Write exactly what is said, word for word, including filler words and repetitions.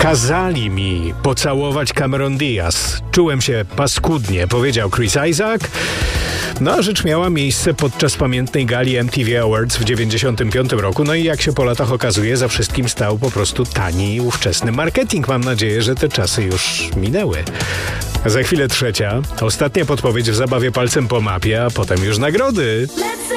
Kazali mi pocałować Cameron Diaz. Czułem się paskudnie, powiedział Chris Isaak. No a rzecz miała miejsce podczas pamiętnej gali M T V Awards w dziewięćdziesiątym piątym roku. No i jak się po latach okazuje, za wszystkim stał po prostu tani, ówczesny marketing. Mam nadzieję, że te czasy już minęły. Za chwilę trzecia, ostatnia podpowiedź w zabawie palcem po mapie, a potem już nagrody.